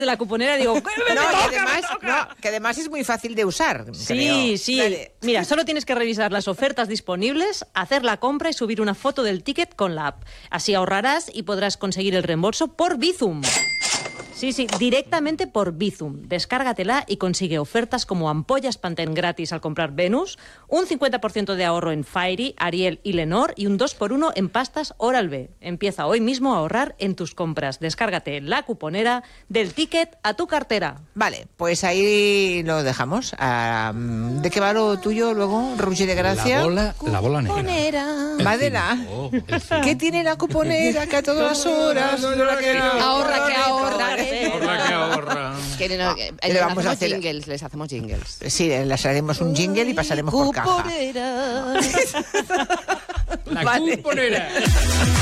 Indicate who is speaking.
Speaker 1: de la cuponera digo,
Speaker 2: No, que además es muy fácil de usar.
Speaker 1: Sí, sí.
Speaker 2: Dale.
Speaker 1: Mira, solo tienes que revisar las ofertas disponibles, hacer la compra y subir una foto del ticket con la app. Así ahorrarás y podrás conseguir el reembolso por Bizum. Sí, directamente por Bizum. Descárgatela y consigue ofertas como ampollas Pantene gratis al comprar Venus, un 50% de ahorro en Fairy, Ariel y Lenor y un 2x1 en pastas Oral-B. Empieza hoy mismo a ahorrar en tus compras. Descárgate la cuponera del ticket a tu cartera.
Speaker 2: Vale, pues ahí lo dejamos. ¿De qué va lo tuyo luego, Rugi de Gracia?
Speaker 3: La bola negra.
Speaker 2: Madela. ¿Qué tiene la cuponera que a todas las horas?
Speaker 4: Ahorra, que ahorra.
Speaker 3: Ahorra.
Speaker 2: Le vamos a hacer
Speaker 4: Les hacemos jingles.
Speaker 2: Sí, les haremos un jingle y pasaremos por caja.
Speaker 1: Cuponera.
Speaker 3: La cuponera.